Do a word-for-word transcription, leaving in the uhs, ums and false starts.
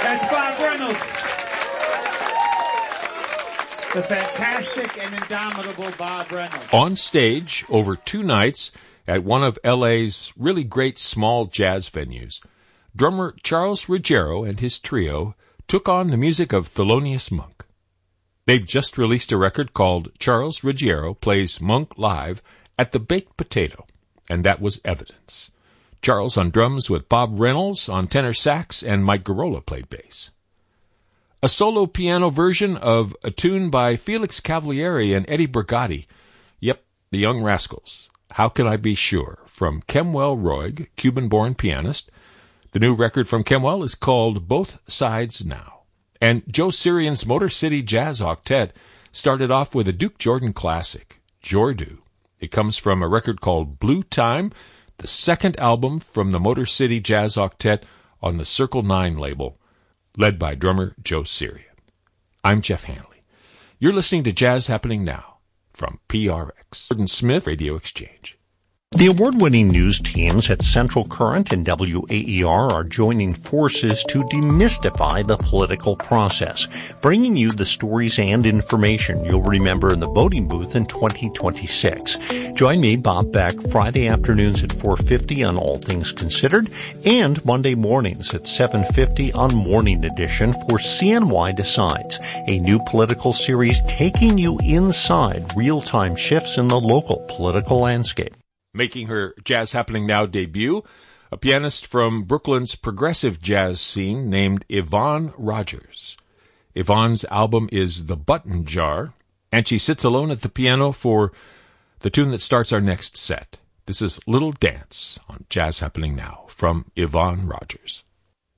That's Bob Reynolds. The fantastic and indomitable Bob Reynolds. On stage, over two nights, at one of L A's really great small jazz venues, drummer Charles Ruggiero and his trio took on the music of Thelonious Monk. They've just released a record called Charles Ruggiero Plays Monk Live at the Baked Potato, and that was evidence. Charles on drums with Bob Reynolds on tenor sax, and Mike Garola played bass. A solo piano version of a tune by Felix Cavaliere and Eddie Brigatti. Yep, the Young Rascals. How Can I Be Sure? From Kemuel Roig, Cuban-born pianist. The new record from Kemuel is called Both Sides Now. And Joe Sirian's Motor City Jazz Octet started off with a Duke Jordan classic, Jordu. It comes from a record called Blue Time, the second album from the Motor City Jazz Octet on the Circle Nine label, led by drummer Joe Sirian. I'm Jeff Hanley. You're listening to Jazz Happening Now from P R X, Gordon Smith Radio Exchange. The award-winning news teams at Central Current and W A E R are joining forces to demystify the political process, bringing you the stories and information you'll remember in the voting booth in twenty twenty-six. Join me, Bob Beck, Friday afternoons at four fifty on All Things Considered, and Monday mornings at seven fifty on Morning Edition for C N Y Decides, a new political series taking you inside real-time shifts in the local political landscape. Making her Jazz Happening Now debut, a pianist from Brooklyn's progressive jazz scene named Yvonne Rogers. Yvonne's album is The Button Jar, and she sits alone at the piano for the tune that starts our next set. This is Little Dance on Jazz Happening Now from Yvonne Rogers.